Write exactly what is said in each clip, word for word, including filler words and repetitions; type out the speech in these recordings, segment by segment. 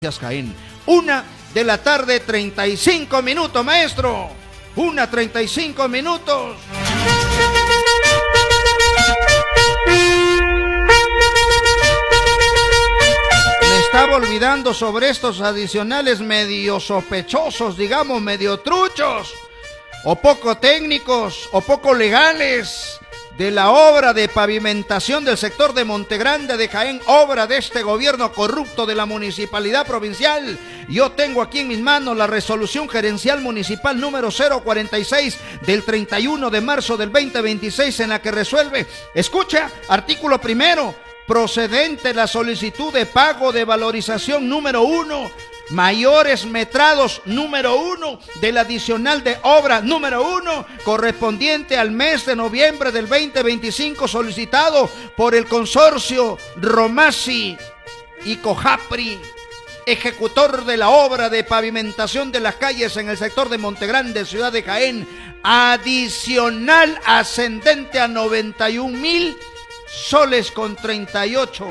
Jaén. Una de la tarde, treinta y cinco minutos, maestro. Una, treinta y cinco minutos. Me estaba olvidando sobre estos adicionales medio sospechosos, digamos, medio truchos, o poco técnicos, o poco legales, de la obra de pavimentación del sector de Montegrande de Jaén, obra de este gobierno corrupto de la municipalidad provincial. Yo tengo aquí en mis manos la resolución gerencial municipal número cero cuarenta y seis del treinta y uno de marzo del veinte veintiséis, en la que resuelve, escucha, artículo primero, procedente la solicitud de pago de valorización número uno, mayores metrados número uno del adicional de obra número uno, correspondiente al mes de noviembre del veinte veinticinco, solicitado por el consorcio Romasi y Cojapri, ejecutor de la obra de pavimentación de las calles en el sector de Montegrande, ciudad de Jaén, adicional ascendente a noventa y un mil soles con treinta y ocho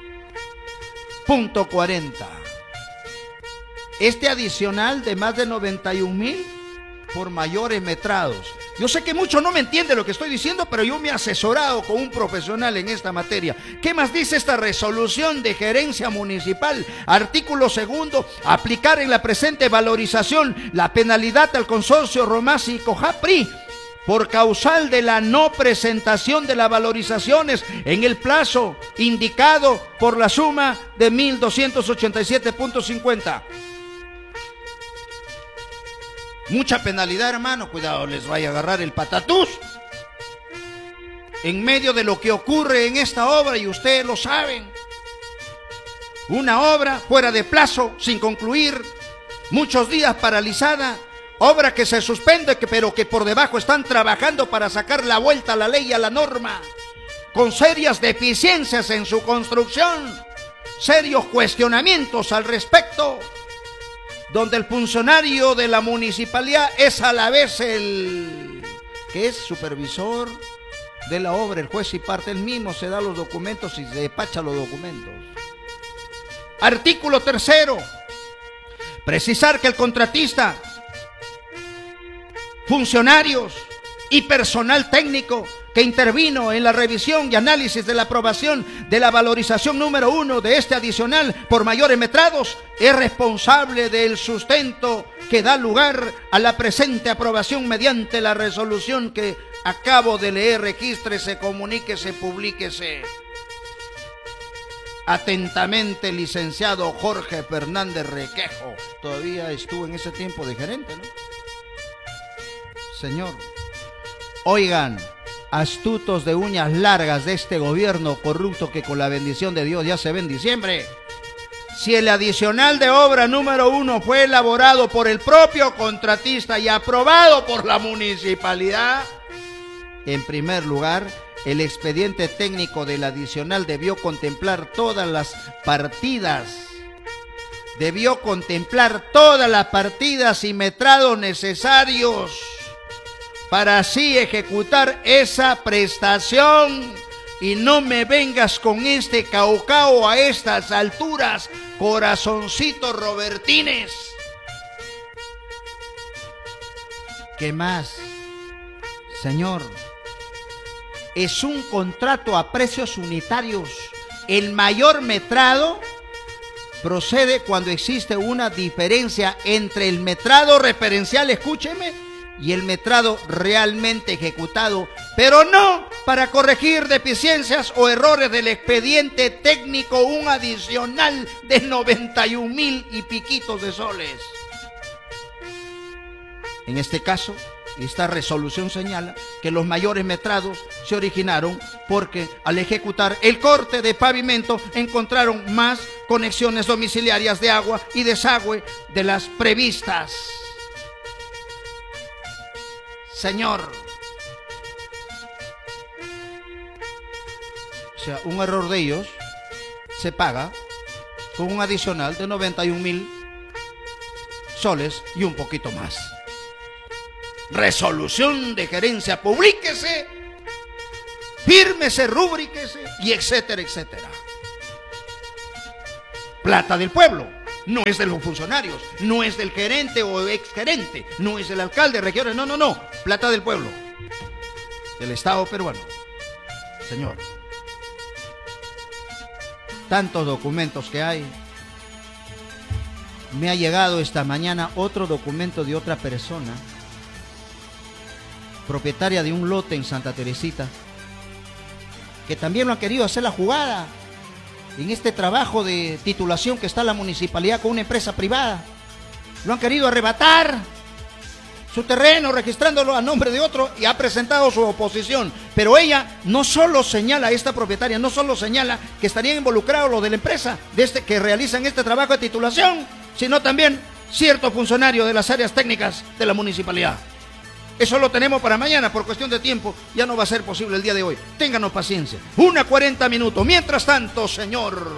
punto cuarenta. Este adicional de más de noventa y un mil por mayores metrados. Yo sé que muchos no me entienden lo que estoy diciendo, pero yo me he asesorado con un profesional en esta materia. ¿Qué más dice esta resolución de gerencia municipal? Artículo segundo, aplicar en la presente valorización la penalidad al consorcio Romasi y Cojapri por causal de la no presentación de las valorizaciones en el plazo indicado por la suma de mil doscientos ochenta y siete punto cincuenta. Mucha penalidad, hermano, cuidado, les vaya a agarrar el patatús en medio de lo que ocurre en esta obra, y ustedes lo saben. Una obra fuera de plazo, sin concluir, muchos días paralizada, obra que se suspende, pero que por debajo están trabajando para sacar la vuelta a la ley y a la norma, con serias deficiencias en su construcción, serios cuestionamientos al respecto, donde el funcionario de la municipalidad es a la vez el que es supervisor de la obra, el juez y parte, él mismo se da los documentos y se despacha los documentos. Artículo tercero, precisar que el contratista, funcionarios y personal técnico que intervino en la revisión y análisis de la aprobación de la valorización número uno de este adicional por mayores metrados es responsable del sustento que da lugar a la presente aprobación mediante la resolución que acabo de leer. Regístrese, comuníquese, publíquese. Atentamente, licenciado Jorge Fernández Requejo. Todavía estuvo en ese tiempo de gerente, ¿no? Señor, oigan, astutos de uñas largas de este gobierno corrupto que con la bendición de Dios ya se ve en diciembre. Si el adicional de obra número uno fue elaborado por el propio contratista y aprobado por la municipalidad, en primer lugar, el expediente técnico del adicional debió contemplar todas las partidas, debió contemplar todas las partidas y metrados necesarios para así ejecutar esa prestación. Y no me vengas con este caucao a estas alturas, corazoncito Robertines. ¿Qué más? Señor, es un contrato a precios unitarios. El mayor metrado procede cuando existe una diferencia entre el metrado referencial, escúcheme, y el metrado realmente ejecutado, pero no para corregir deficiencias o errores del expediente técnico, un adicional de noventa y un mil y piquitos de soles. En este caso, esta resolución señala que los mayores metrados se originaron porque al ejecutar el corte de pavimento encontraron más conexiones domiciliarias de agua y desagüe de las previstas. Señor, o sea, un error de ellos se paga con un adicional de noventa y un mil soles y un poquito más. Resolución de gerencia, publíquese, fírmese, rubríquese y etcétera, etcétera. Plata del pueblo, no es de los funcionarios, no es del gerente o exgerente, no es del alcalde, regiones, no, no, no, plata del pueblo, del Estado peruano. Señor, tantos documentos que hay. Me ha llegado esta mañana otro documento de otra persona, propietaria de un lote en Santa Teresita, que también lo han querido hacer la jugada en este trabajo de titulación que está la municipalidad con una empresa privada. Lo han querido arrebatar su terreno, registrándolo a nombre de otro, y ha presentado su oposición. Pero ella no solo señala, esta propietaria no solo señala que estarían involucrados los de la empresa de este, que realizan este trabajo de titulación, sino también ciertos funcionarios de las áreas técnicas de la municipalidad. Eso lo tenemos para mañana, por cuestión de tiempo ya no va a ser posible el día de hoy. Ténganos paciencia, una cuarenta minutos. Mientras tanto, señor,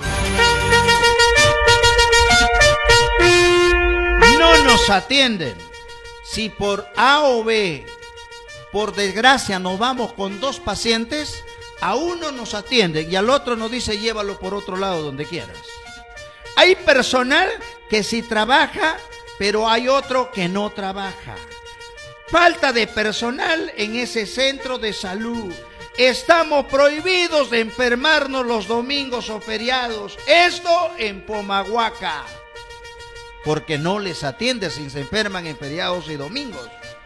no nos atienden. Si por A o B, por desgracia, nos vamos con dos pacientes, a uno nos atienden y al otro nos dice llévalo por otro lado donde quieras. Hay personal que sí trabaja, pero hay otro que no trabaja. Falta de personal en ese centro de salud. Estamos prohibidos de enfermarnos los domingos o feriados. Esto en Pomahuaca. Porque no les atiende si se enferman en feriados y domingos.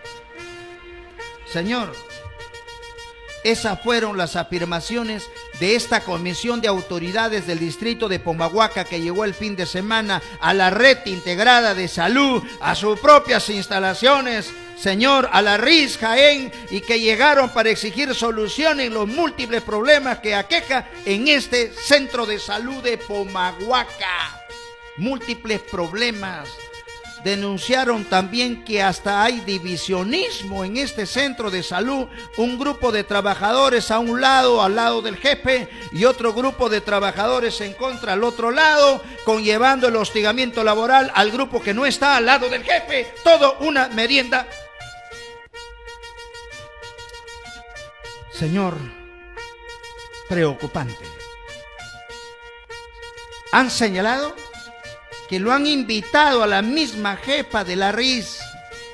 Señor, esas fueron las afirmaciones de esta comisión de autoridades del distrito de Pomahuaca que llegó el fin de semana a la red integrada de salud, a sus propias instalaciones, señor, a la R I S Jaén, y que llegaron para exigir soluciones en los múltiples problemas que aqueja en este centro de salud de Pomahuaca. Múltiples problemas. Denunciaron también que hasta hay divisionismo en este centro de salud. Un grupo de trabajadores a un lado, al lado del jefe, y otro grupo de trabajadores en contra al otro lado, conllevando el hostigamiento laboral al grupo que no está al lado del jefe. Todo una merienda. Señor, preocupante. Han señalado que lo han invitado a la misma jefa de la R I S,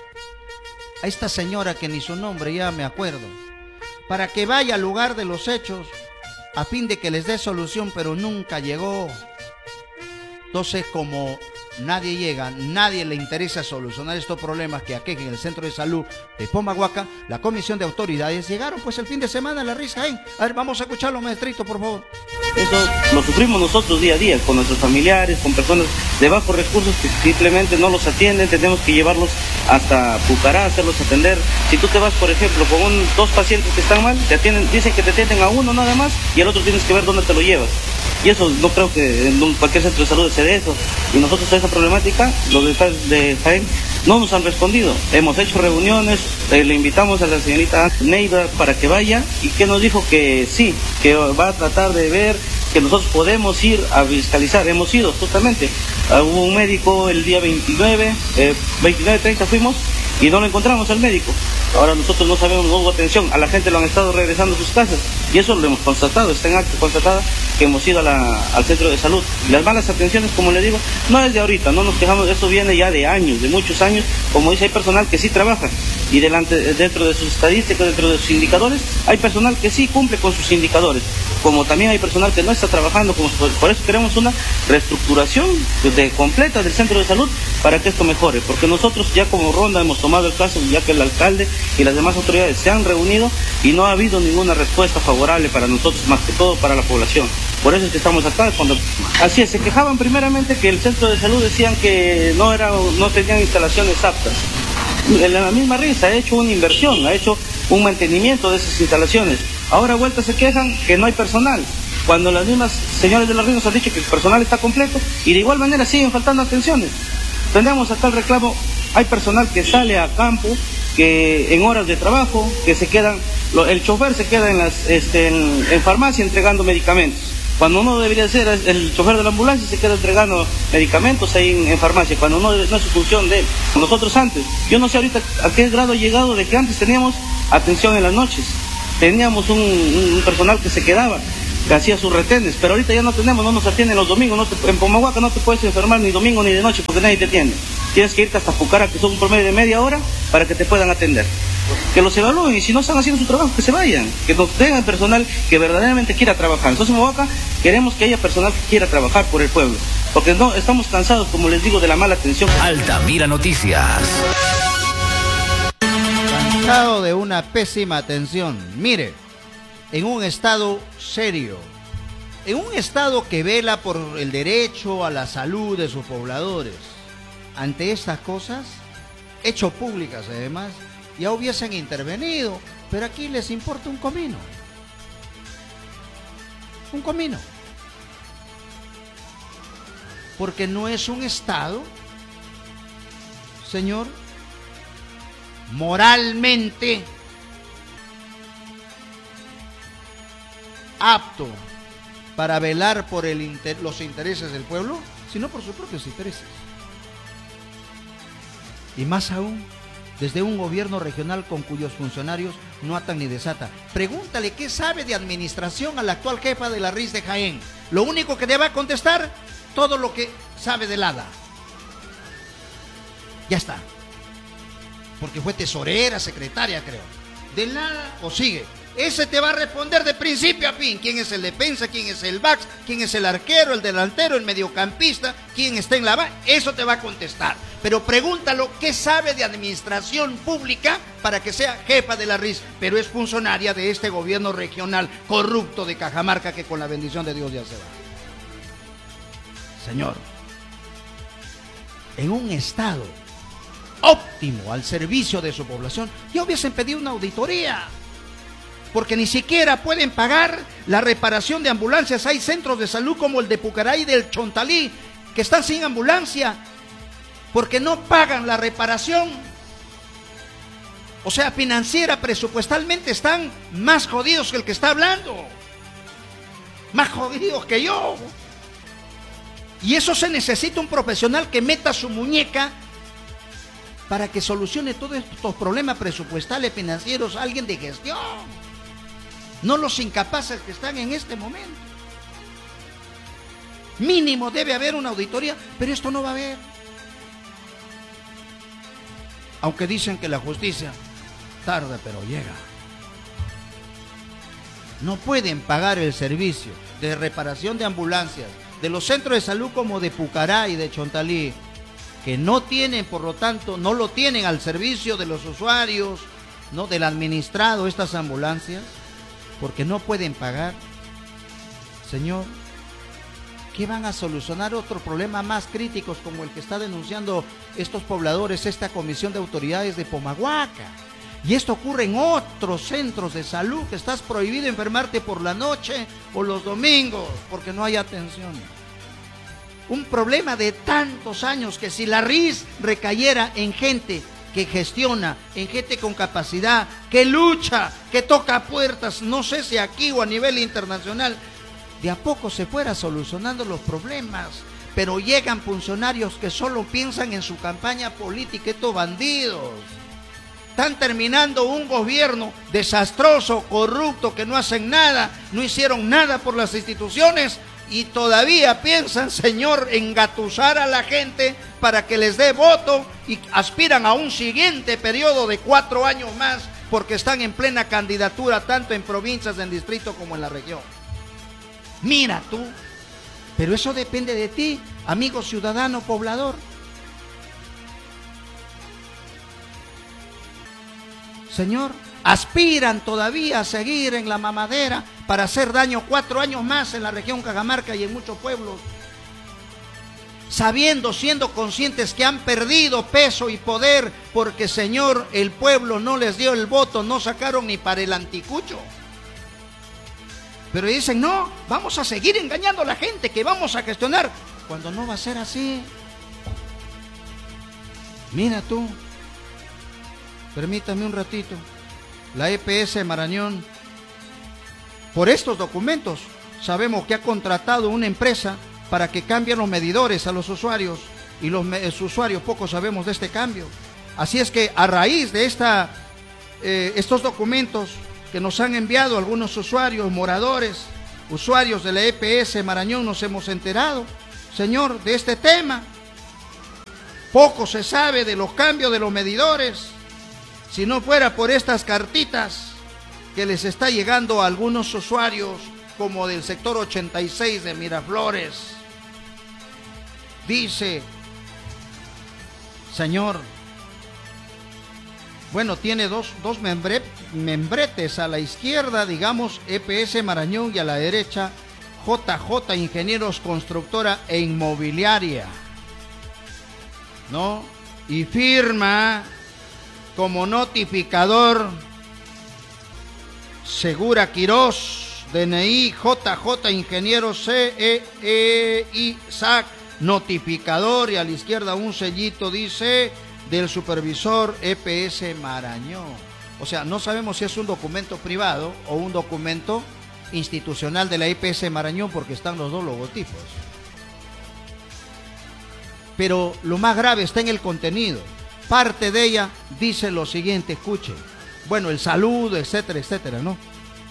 a esta señora que ni su nombre ya me acuerdo, para que vaya al lugar de los hechos a fin de que les dé solución, pero nunca llegó. Entonces, como nadie llega, nadie le interesa solucionar estos problemas que aquejan en el centro de salud de Pomahuaca, la comisión de autoridades llegaron pues el fin de semana a la R I S Jaén. A ver, vamos a escucharlo, maestrito, por favor. Eso lo sufrimos nosotros día a día, con nuestros familiares, con personas de bajos recursos que simplemente no los atienden. Tenemos que llevarlos hasta Pucará, hacerlos atender. Si tú te vas, por ejemplo, con un, dos pacientes que están mal, te atienden, dicen que te atienden a uno nada más y al otro tienes que ver dónde te lo llevas. Y eso no creo que en cualquier centro de salud se dé eso. Y nosotros a esa problemática, los de, de Jaén, no nos han respondido. Hemos hecho reuniones, eh, le invitamos a la señorita Neiva para que vaya, y que nos dijo que sí, que va a tratar de ver que nosotros podemos ir a fiscalizar. Hemos ido justamente, uh, hubo un médico el día veintinueve, eh, veintinueve treinta fuimos y no lo encontramos al médico. Ahora nosotros no sabemos, no hubo atención, a la gente lo han estado regresando a sus casas, y eso lo hemos constatado, está en acta constatada que hemos ido a la, al centro de salud. Y las malas atenciones, como le digo, no es de ahorita, no nos quejamos, eso viene ya de años, de muchos años. Como dice, hay personal que sí trabaja, y delante, dentro de sus estadísticas, dentro de sus indicadores, hay personal que sí cumple con sus indicadores, como también hay personal que no está trabajando. Como, por eso queremos una reestructuración de, completa del centro de salud para que esto mejore, porque nosotros ya como Ronda hemos tomado el caso, ya que el alcalde y las demás autoridades se han reunido y no ha habido ninguna respuesta favorable para nosotros, más que todo para la población. Por eso es que estamos acá. Cuando así es, se quejaban primeramente que el centro de salud decían que no era, no tenían instalaciones aptas. La misma R I S ha hecho una inversión, ha hecho un mantenimiento de esas instalaciones. Ahora vuelta se quejan que no hay personal, cuando las mismas señores de la R I S nos han dicho que el personal está completo, y de igual manera siguen faltando atenciones. Tenemos acá el reclamo, hay personal que sale a campo, que en horas de trabajo, que se quedan, el chofer se queda en, las, este, en, en farmacia entregando medicamentos, cuando no debería ser el chofer de la ambulancia, se queda entregando medicamentos ahí en, en farmacia, cuando no, no es su función de él. Nosotros antes, yo no sé ahorita a qué grado ha llegado de que antes teníamos atención en las noches, teníamos un, un personal que se quedaba, que hacía sus retenes, pero ahorita ya no tenemos, no nos atienden los domingos, no te, en Pomahuaca no te puedes enfermar ni domingo ni de noche porque nadie te atiende. Tienes que irte hasta Pucará, que son un promedio de media hora, para que te puedan atender. Que los evalúen y si no están haciendo su trabajo, que se vayan, que nos tengan personal que verdaderamente quiera trabajar. Entonces en Pomahuaca queremos que haya personal que quiera trabajar por el pueblo, porque no estamos cansados, como les digo, de la mala atención. Altamira Noticias. Cansado de una pésima atención. Mire, en un estado serio, en un estado que vela por el derecho a la salud de sus pobladores, ante estas cosas, hecho públicas además, ya hubiesen intervenido, pero aquí les importa un comino. Un comino. Porque no es un estado, señor, moralmente apto para velar por el inter- los intereses del pueblo, sino por sus propios intereses. Y más aún, desde un gobierno regional con cuyos funcionarios no atan ni desatan. Pregúntale qué sabe de administración a la actual jefa de la R I S de Jaén. Lo único que debe contestar, todo lo que sabe del H A D A. Ya está. Porque fue tesorera, secretaria, creo. Del H A D A o sigue. Ese te va a responder de principio a fin. ¿Quién es el defensa? ¿Quién es el backs? ¿Quién es el arquero, el delantero, el mediocampista? ¿Quién está en la base? Eso te va a contestar. Pero pregúntalo qué sabe de administración pública para que sea jefa de la R I S. Pero es funcionaria de este gobierno regional corrupto de Cajamarca que con la bendición de Dios ya se va. Señor, en un estado óptimo al servicio de su población, ya hubiesen pedido una auditoría. Porque ni siquiera pueden pagar la reparación de ambulancias. Hay centros de salud como el de Pucará y del Chontalí que están sin ambulancia porque no pagan la reparación. O sea, financiera, presupuestalmente están más jodidos que el que está hablando. Más jodidos que yo. Y eso se necesita un profesional que meta su muñeca para que solucione todos estos problemas presupuestales, financieros, alguien de gestión. No los incapaces que están en este momento. Mínimo debe haber una auditoría, pero esto no va a haber. Aunque dicen que la justicia tarda, pero llega. No pueden pagar el servicio de reparación de ambulancias de los centros de salud como de Pucará y de Chontalí, que no tienen, por lo tanto, no lo tienen al servicio de los usuarios, no del administrado estas ambulancias, porque no pueden pagar. Señor, ¿qué van a solucionar otros problemas más críticos como el que está denunciando estos pobladores, esta comisión de autoridades de Pomahuaca? Y esto ocurre en otros centros de salud, que estás prohibido enfermarte por la noche o los domingos, porque no hay atención. Un problema de tantos años que si la R I S recayera en gente que gestiona, en gente con capacidad, que lucha, que toca puertas, no sé si aquí o a nivel internacional, de a poco se fuera solucionando los problemas, pero llegan funcionarios que solo piensan en su campaña política, estos bandidos. Están terminando un gobierno desastroso, corrupto, que no hacen nada, no hicieron nada por las instituciones y todavía piensan, señor, engatusar a la gente para que les dé voto y aspiran a un siguiente periodo de cuatro años más porque están en plena candidatura tanto en provincias, en distrito como en la región. Mira tú, pero eso depende de ti, amigo ciudadano poblador. Señor, aspiran todavía a seguir en la mamadera para hacer daño cuatro años más en la región Cajamarca y en muchos pueblos, sabiendo, siendo conscientes que han perdido peso y poder porque, Señor, el pueblo no les dio el voto, no sacaron ni para el anticucho. Pero dicen, no, vamos a seguir engañando a la gente, que vamos a gestionar, cuando no va a ser así. Mira tú, permítame un ratito, la E P S Marañón, por estos documentos, sabemos que ha contratado una empresa para que cambien los medidores a los usuarios, y los, los usuarios poco sabemos de este cambio. Así es que a raíz de esta, eh, estos documentos que nos han enviado algunos usuarios, moradores, usuarios de la E P S Marañón nos hemos enterado, señor, de este tema. Poco se sabe de los cambios de los medidores. Si no fuera por estas cartitas que les está llegando a algunos usuarios, como del sector ochenta y seis de Miraflores, dice, señor, bueno, tiene dos, dos membre, membretes a la izquierda, digamos, E P S Marañón, y a la derecha, J J Ingenieros Constructora e Inmobiliaria, ¿no? Y firma como notificador Segura Quirós, D N I J J Ingenieros C E E I S A C, notificador, y a la izquierda un sellito dice del supervisor E P S Marañón. O sea, no sabemos si es un documento privado o un documento institucional de la E P S Marañón, porque están los dos logotipos. Pero lo más grave está en el contenido. Parte de ella dice lo siguiente, escuche. Bueno, el saludo, etcétera, etcétera, ¿no?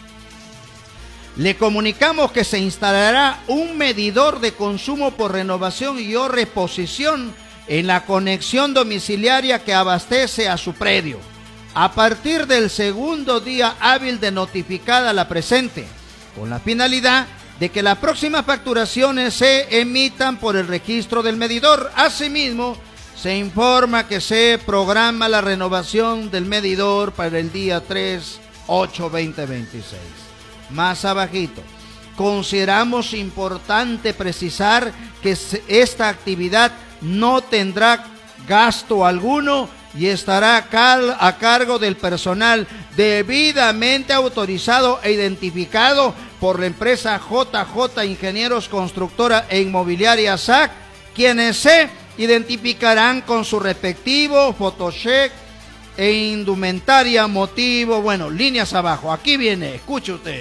Le comunicamos que se instalará un medidor de consumo por renovación y o reposición en la conexión domiciliaria que abastece a su predio, a partir del segundo día hábil de notificada la presente, con la finalidad de que las próximas facturaciones se emitan por el registro del medidor. Asimismo, se informa que se programa la renovación del medidor para el día tres ocho veinte veintiséis. Más abajito, consideramos importante precisar que esta actividad no tendrá gasto alguno y estará a cargo del personal debidamente autorizado e identificado por la empresa J J Ingenieros Constructora e Inmobiliaria S A C, quienes se identificarán con su respectivo photocheck e indumentaria, motivo, bueno, líneas abajo. Aquí viene, escuche usted.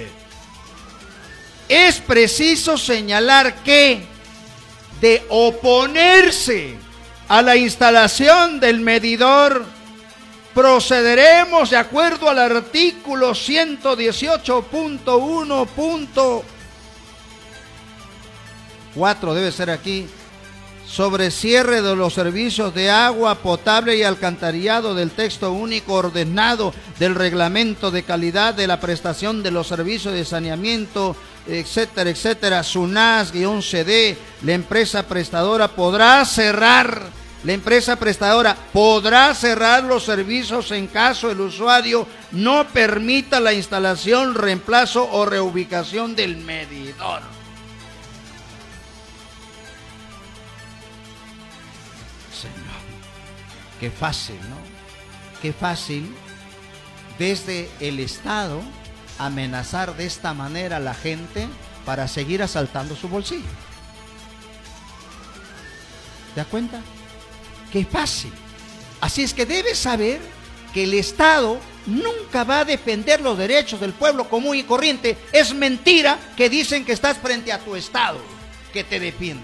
Es preciso señalar que de oponerse a la instalación del medidor, procederemos de acuerdo al artículo ciento dieciocho punto uno punto cuatro, debe ser aquí, sobre cierre de los servicios de agua potable y alcantarillado del texto único ordenado del reglamento de calidad de la prestación de los servicios de saneamiento, etcétera, etcétera, SUNAS-C D, la empresa prestadora podrá cerrar, la empresa prestadora podrá cerrar los servicios en caso el usuario no permita la instalación, reemplazo o reubicación del medidor. Señor, qué fácil, ¿no? Qué fácil desde el Estado amenazar de esta manera a la gente para seguir asaltando su bolsillo. ¿Te das cuenta? Qué fácil. Así es que debes saber que el Estado nunca va a defender los derechos del pueblo común y corriente. Es mentira que dicen que estás frente a tu Estado que te defiende.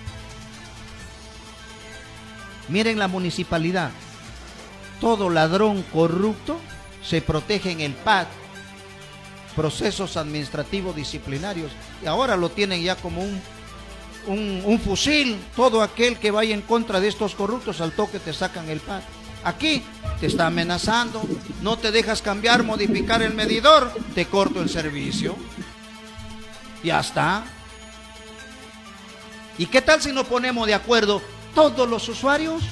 Miren la municipalidad. Todo ladrón corrupto se protege en el P A D, procesos administrativos disciplinarios, y ahora lo tienen ya como un, un, un fusil. Todo aquel que vaya en contra de estos corruptos, al toque te sacan el P A D. Aquí te está amenazando, no te dejas cambiar, modificar el medidor, te corto el servicio. Ya está. ¿Y qué tal si nos ponemos de acuerdo todos los usuarios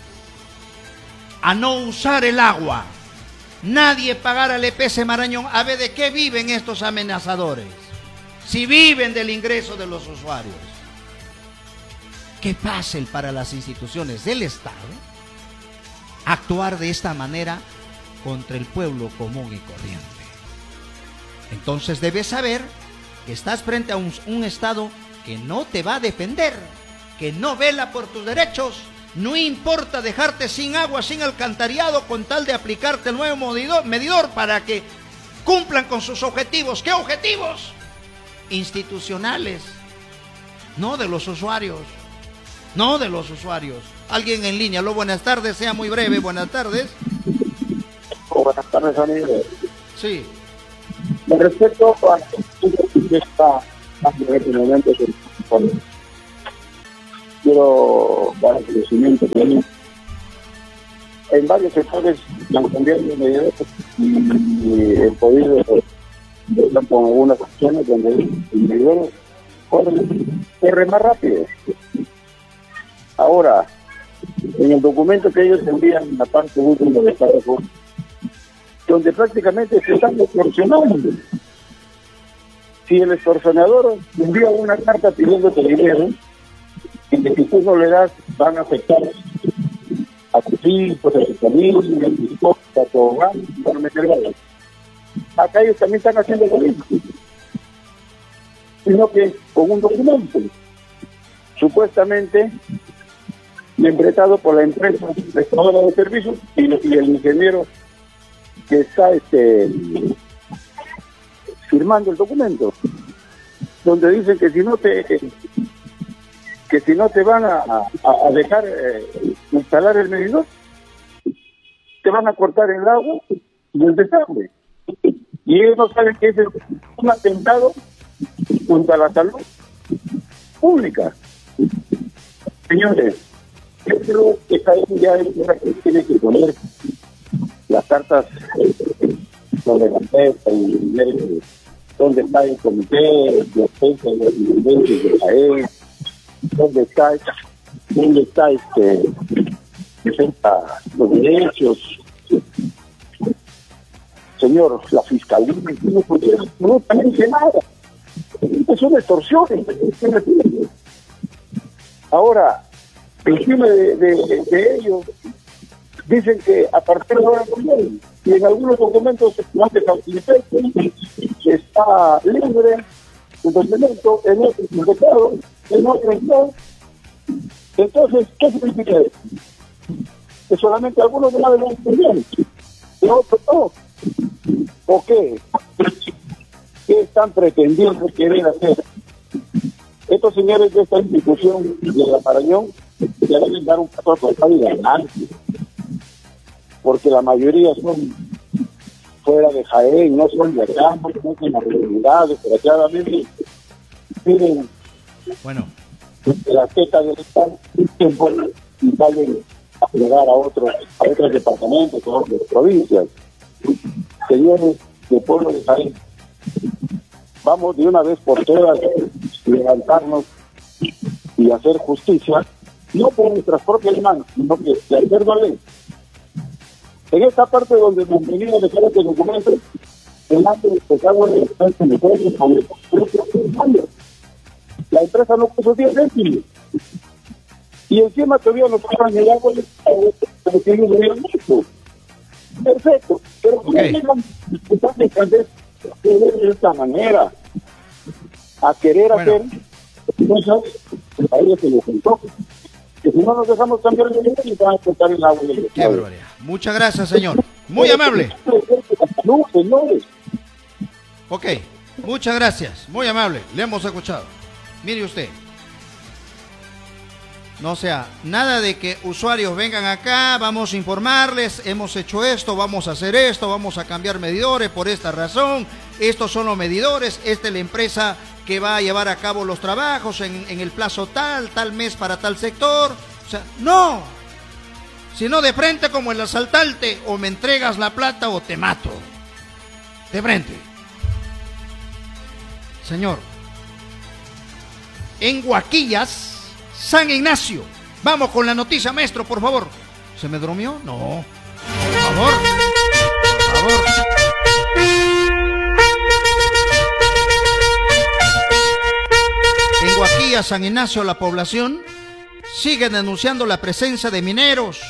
a no usar el agua? Nadie pagará al E P S Marañón. A ver, ¿de qué viven estos amenazadores? Si viven del ingreso de los usuarios. Qué fácil para las instituciones del Estado actuar de esta manera contra el pueblo común y corriente. Entonces debes saber que estás frente a un, un Estado que no te va a defender, que no vela por tus derechos. No importa dejarte sin agua, sin alcantarillado, con tal de aplicarte el nuevo medidor, medidor para que cumplan con sus objetivos. ¿Qué objetivos? Institucionales, no de los usuarios, no de los usuarios. Alguien en línea. Aló, buenas tardes, sea muy breve. Buenas tardes. Buenas tardes, amigo. Sí. Con respecto a esta en este momento, quiero dar el conocimiento también. En varios sectores han cambiado de medidas y he podido ver con algunas acciones donde los individuos corren, corren más rápido. Ahora, en el documento que ellos envían en la parte última de cada cosa, donde prácticamente se están extorsionando. Si el extorsionador envía una carta pidiéndote dinero, y que si tú no le das, van a afectar a tus hijos, a tu familia, a tus hijos, a tu hogar, van a meter balas. Acá ellos también están haciendo lo mismo, sino que con un documento, supuestamente membretado por la empresa prestadora de servicios y, y el ingeniero que está este firmando el documento, donde dicen que si no te que si no te van a, a, a dejar eh, instalar el medidor, te van a cortar el agua y el desagüe. Y ellos no saben que ese es un atentado contra la salud pública. Señores, yo creo que esta ya es una que tiene que poner las cartas sobre la mesa y ver dónde está el comité de defensa de los incidentes de la E, dónde está, dónde está este defensa los derechos. Señor, la fiscalía no puede absolutamente nada. Es una extorsión. Ahora, encima de, de, de ellos, dicen que a partir de ahora, y en algunos documentos no se facilita, está libre el documento, en otro invocado, en otro no. Entonces, ¿qué significa eso? Que solamente algunos de la verdad entendieron, y otros no. ¿O qué? ¿Qué están pretendiendo querer hacer? Estos señores de esta institución de la Marañón ya deben dar un paso total y adelante, porque la mayoría son fuera de Jaén, no son de acá, no son las realidades, desgraciadamente tienen bueno la teta del Estado y salen a llegar a otros a otros departamentos, a otras provincias. Señores del pueblo de Jaén, vamos de una vez por todas levantarnos y hacer justicia, no por nuestras propias manos, sino que de acuerdo a ley. En esta parte donde nos venimos a dejar este documento, el acto de pecado de la empresa no puso diez céntimos. Y encima todavía nos pagan el agua como que ellos hubieran hecho. Perfecto, pero ¿cómo okay. llegan de esta manera a querer bueno. hacer cosas a ellos se les juntó? Que si no nos dejamos cambiar de nivel y van a cortar el agua. Qué barbaridad. Muchas gracias, señor. Muy amable. No, señores. Ok, muchas gracias. Muy amable. Le hemos escuchado. Mire usted. No sea, nada de que usuarios vengan acá, vamos a informarles, hemos hecho esto, vamos a hacer esto, vamos a cambiar medidores por esta razón, estos son los medidores, esta es la empresa que va a llevar a cabo los trabajos en, en el plazo tal, tal mes para tal sector. O sea, no, sino de frente como el asaltante, o me entregas la plata o te mato. De frente. Señor, en Huaquillas, San Ignacio. Vamos con la noticia, maestro, por favor. ¿Se me durmió? No. Por favor. Por favor. En Huaquillas, San Ignacio, la población sigue denunciando la presencia de mineros,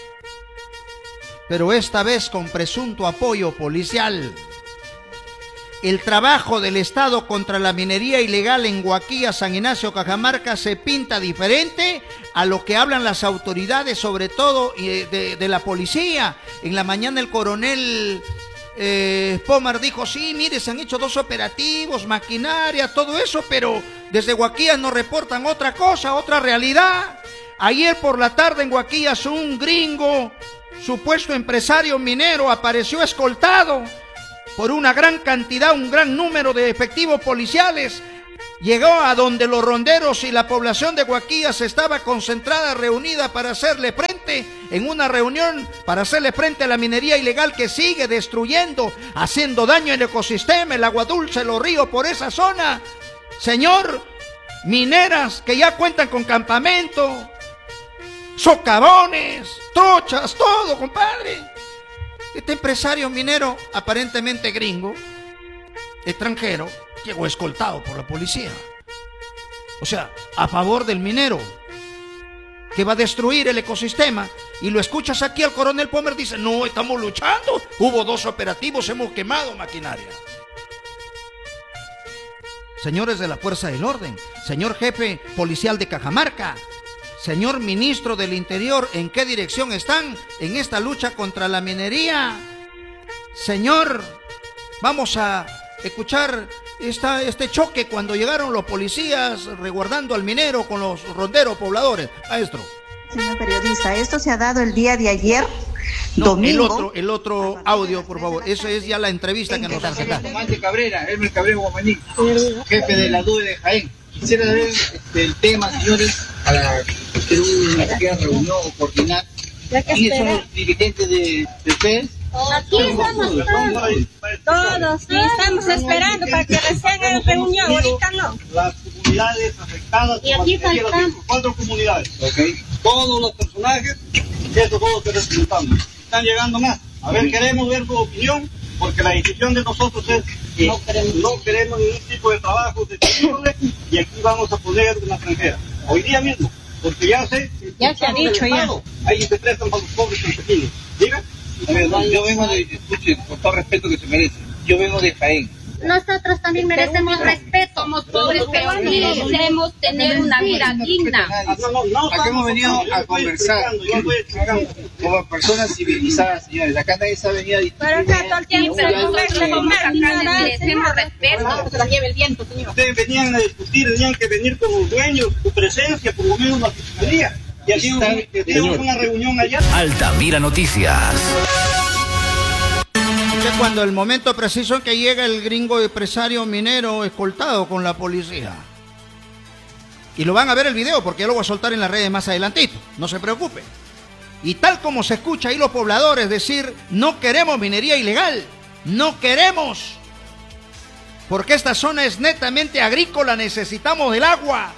pero esta vez con presunto apoyo policial. El trabajo del Estado contra la minería ilegal en Huaquillas, San Ignacio, Cajamarca se pinta diferente a lo que hablan las autoridades, sobre todo de, de la policía. En la mañana el coronel eh, Pomar dijo, sí, mire, se han hecho dos operativos, maquinaria, todo eso, pero desde Huaquillas nos reportan otra cosa, otra realidad. Ayer por la tarde en Huaquillas un gringo, supuesto empresario minero, apareció escoltado por una gran cantidad, un gran número de efectivos policiales, llegó a donde los ronderos y la población de Huaquillas estaba concentrada, reunida para hacerle frente, en una reunión para hacerle frente a la minería ilegal que sigue destruyendo, haciendo daño al ecosistema, el agua dulce, los ríos por esa zona. Señor, mineras que ya cuentan con campamento, socavones, trochas, todo, compadre. Este empresario minero, aparentemente gringo, extranjero, llegó escoltado por la policía. O sea, a favor del minero, que va a destruir el ecosistema. Y lo escuchas aquí al coronel Pomer, dice, no, estamos luchando. Hubo dos operativos, hemos quemado maquinaria. Señores de la Fuerza del Orden, señor jefe policial de Cajamarca, señor ministro del Interior, ¿en qué dirección están en esta lucha contra la minería? Señor, vamos a escuchar esta, este choque cuando llegaron los policías resguardando al minero con los ronderos pobladores. Maestro. Señor periodista, esto se ha dado el día de ayer, no, domingo. El otro, el otro audio, por favor. Eso es ya la entrevista que nos hace acá. Comandante Cabrera, Elmer Cabrera Guamaní, jefe de la D U E de Jaén. Quisiera saber este, el tema, señores, para hacer una pequeña reunión o coordinar. ¿Quiénes son los dirigentes de, de ustedes? Aquí estamos todos, todos, sí, estamos esperando para que recién hagan reunión, ahorita no. Las comunidades afectadas, y aquí faltan cuatro comunidades, okay. Todos los personajes, eso todo lo que representamos. Están llegando más. A ver, queremos ver su opinión, porque la decisión de nosotros es que no queremos, no queremos ningún tipo de trabajo de índole, y aquí vamos a poner una extranjera. Hoy día mismo, porque ya sé, ya se ha dicho ya. Ahí se prestan para los pobres campesinos. Diga. A ver, yo vengo de, escuche, con todo respeto que se merece, yo vengo de Jaén. Nosotros también merecemos respeto, somos pobres, pero merecemos tener una vida digna. Aquí hemos venido a conversar como personas civilizadas, señores. Acá nadie se ha venido a discutir. Pero acá todo el tiempo merecemos respeto. Se la lleva el viento, señor. Ustedes venían a discutir, tenían que venir con los dueños, su presencia, por lo menos la fiscalía. Y aquí tenemos una reunión allá. Altamira Noticias. Cuando el momento preciso en que llega el gringo empresario minero escoltado con la policía. Y lo van a ver el video porque yo lo voy a soltar en las redes más adelantito, no se preocupe. Y tal como se escucha ahí los pobladores decir, no queremos minería ilegal, no queremos. Porque esta zona es netamente agrícola, necesitamos del agua.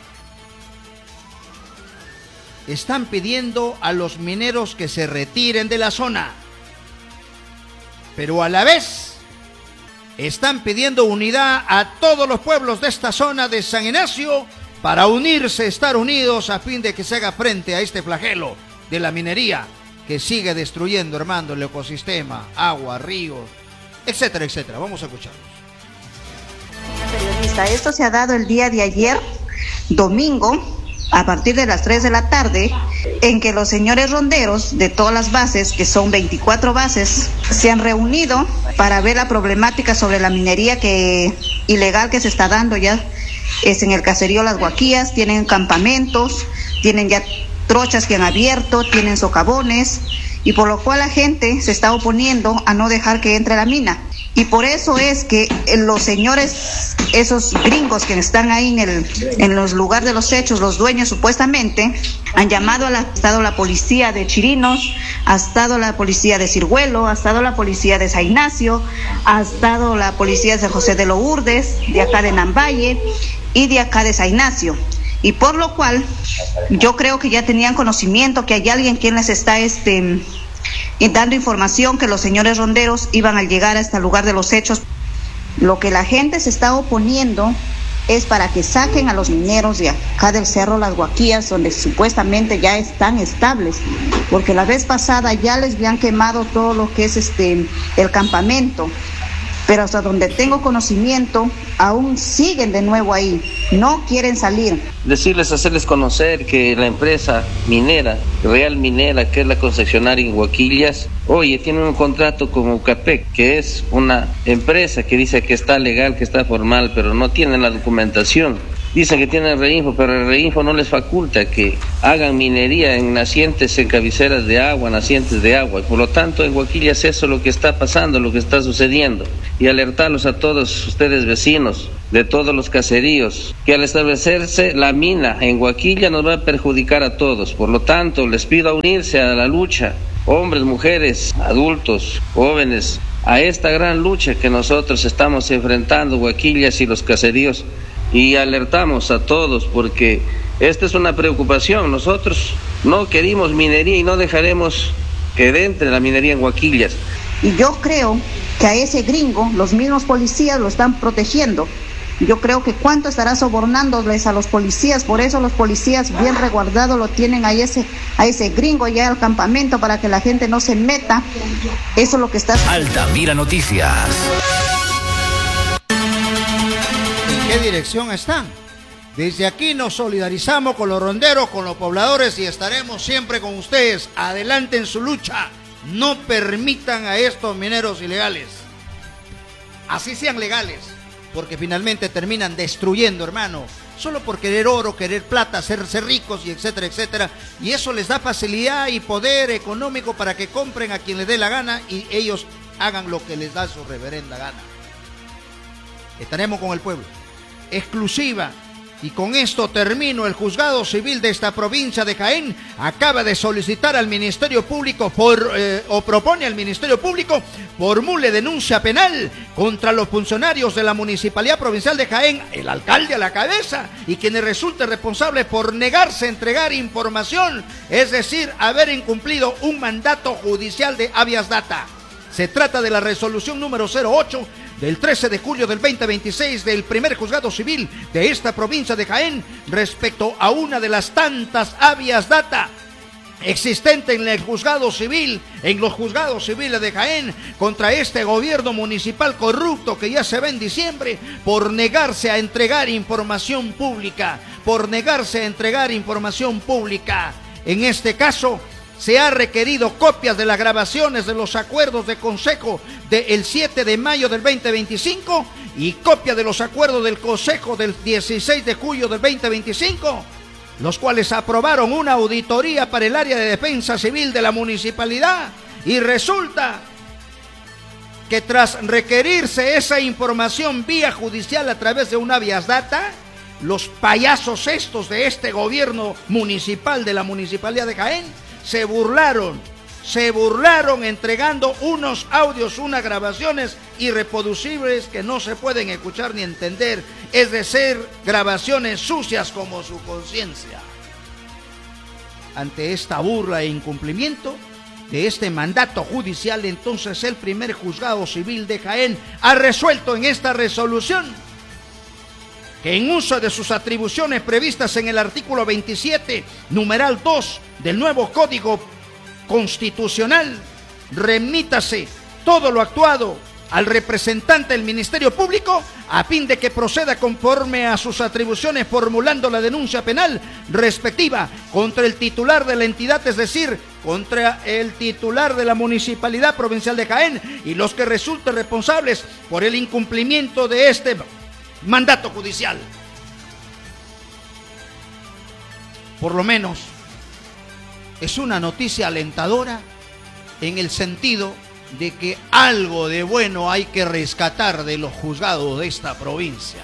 Están pidiendo a los mineros que se retiren de la zona. Pero a la vez están pidiendo unidad a todos los pueblos de esta zona de San Ignacio para unirse, estar unidos a fin de que se haga frente a este flagelo de la minería que sigue destruyendo, hermano, el ecosistema, agua, ríos, etcétera, etcétera. Vamos a escucharlos. Periodista, esto se ha dado el día de ayer, domingo, a partir de las tres de la tarde, en que los señores ronderos de todas las bases, que son veinticuatro bases, se han reunido para ver la problemática sobre la minería que ilegal que se está dando ya. Es en el caserío Las Huaquillas, tienen campamentos, tienen ya trochas que han abierto, tienen socavones, y por lo cual la gente se está oponiendo a no dejar que entre la mina. Y por eso es que los señores, esos gringos que están ahí en el en los lugares de los hechos, los dueños supuestamente, han llamado a la, ha estado la policía de Chirinos, ha estado la policía de Ciruelo, ha estado la policía de San Ignacio, ha estado la policía de José de Lourdes, de acá de Nambaye y de acá de San Ignacio. Y por lo cual, yo creo que ya tenían conocimiento que hay alguien quien les está este y dando información que los señores ronderos iban a llegar a este lugar de los hechos. Lo que la gente se está oponiendo es para que saquen a los mineros de acá del Cerro Las Huaquillas, donde supuestamente ya están estables, porque la vez pasada ya les habían quemado todo lo que es este el campamento, pero hasta donde tengo conocimiento, aún siguen de nuevo ahí, no quieren salir. Decirles, hacerles conocer que la empresa minera, Real Minera, que es la concesionaria en Huaquillas, oye, tiene un contrato con Ucapec, que es una empresa que dice que está legal, que está formal, pero no tiene la documentación. dicen que tienen reinfo, pero el reinfo no les faculta que hagan minería en nacientes, en cabeceras de agua, nacientes de agua. Por lo tanto, en Huaquillas eso es lo que está pasando, lo que está sucediendo. Y alertarlos a todos ustedes vecinos de todos los caseríos, que al establecerse la mina en Huaquilla nos va a perjudicar a todos. Por lo tanto, les pido a unirse a la lucha, hombres, mujeres, adultos, jóvenes, a esta gran lucha que nosotros estamos enfrentando, Huaquillas y los caseríos, y alertamos a todos porque esta es una preocupación. Nosotros no queremos minería y no dejaremos que entre la minería en Huaquillas. Y yo creo que a ese gringo los mismos policías lo están protegiendo. Yo creo que cuánto estará sobornándoles a los policías, por eso los policías bien resguardados lo tienen a ese, a ese gringo ya al campamento para que la gente no se meta. Eso es lo que está... Altamira Noticias. ¿En qué dirección están? Desde aquí nos solidarizamos con los ronderos, con los pobladores y estaremos siempre con ustedes. Adelante en su lucha. No permitan a estos mineros ilegales. Así sean legales, porque finalmente terminan destruyendo, hermano, solo por querer oro, querer plata, hacerse ricos y etcétera, etcétera. Y eso les da facilidad y poder económico para que compren a quien les dé la gana y ellos hagan lo que les da su reverenda gana. Estaremos con el pueblo. Exclusiva. Y con esto termino. El juzgado civil de esta provincia de Jaén acaba de solicitar al Ministerio Público por, eh, o propone al Ministerio Público formule denuncia penal contra los funcionarios de la Municipalidad Provincial de Jaén, el alcalde a la cabeza, y quienes resulten responsables por negarse a entregar información, es decir, haber incumplido un mandato judicial de habeas data. Se trata de la resolución número cero ocho del trece de julio del veinte veintiséis del primer juzgado civil de esta provincia de Jaén respecto a una de las tantas habeas data existente en el juzgado civil, en los juzgados civiles de Jaén, contra este gobierno municipal corrupto que ya se ve en diciembre por negarse a entregar información pública, por negarse a entregar información pública. En este caso, se ha requerido copias de las grabaciones de los acuerdos de consejo del siete de mayo del veinte veinticinco y copia de los acuerdos del consejo del dieciséis de julio del veinte veinticinco, los cuales aprobaron una auditoría para el área de defensa civil de la municipalidad. Y resulta que tras requerirse esa información vía judicial a través de una habeas data, los payasos estos de este gobierno municipal de la municipalidad de Jaén se burlaron, se burlaron entregando unos audios, unas grabaciones irreproducibles que no se pueden escuchar ni entender, es decir, grabaciones sucias como su conciencia. Ante esta burla e incumplimiento de este mandato judicial, entonces el primer juzgado civil de Jaén ha resuelto en esta resolución que en uso de sus atribuciones previstas en el artículo veintisiete, numeral dos del nuevo Código Constitucional, remítase todo lo actuado al representante del Ministerio Público a fin de que proceda conforme a sus atribuciones formulando la denuncia penal respectiva contra el titular de la entidad, es decir, contra el titular de la Municipalidad Provincial de Jaén y los que resulten responsables por el incumplimiento de este mandato judicial. Por lo menos es una noticia alentadora en el sentido de que algo de bueno hay que rescatar de los juzgados de esta provincia.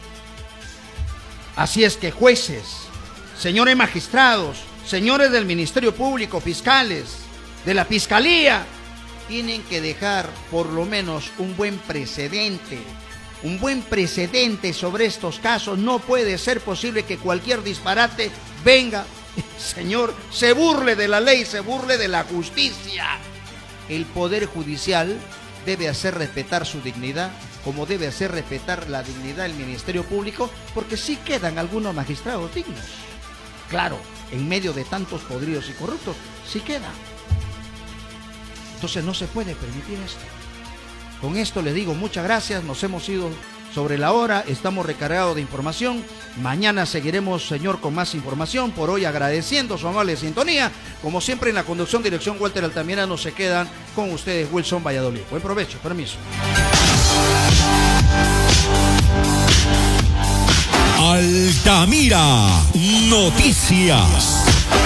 Así es que jueces, señores magistrados, señores del Ministerio Público, fiscales, de la Fiscalía, tienen que dejar por lo menos un buen precedente. Un buen precedente sobre estos casos. No puede ser posible que cualquier disparate venga, señor, se burle de la ley, se burle de la justicia. El Poder Judicial debe hacer respetar su dignidad, como debe hacer respetar la dignidad del Ministerio Público, porque sí quedan algunos magistrados dignos. Claro, en medio de tantos podridos y corruptos, sí queda. Entonces no se puede permitir esto. Con esto les digo muchas gracias, nos hemos ido sobre la hora, estamos recargados de información. Mañana seguiremos, señor, con más información. Por hoy agradeciendo su amable sintonía. Como siempre en la conducción, dirección Walter Altamirano, se quedan con ustedes Wilson Valladolid. Buen provecho, permiso. Altamira Noticias.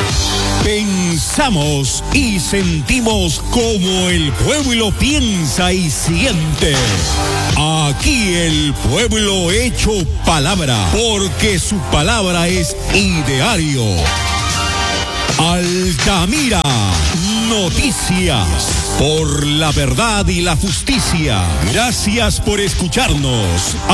Pensamos y sentimos como el pueblo piensa y siente. Aquí el pueblo hecho palabra, porque su palabra es ideario. Altamira Noticias, por la verdad y la justicia. Gracias por escucharnos.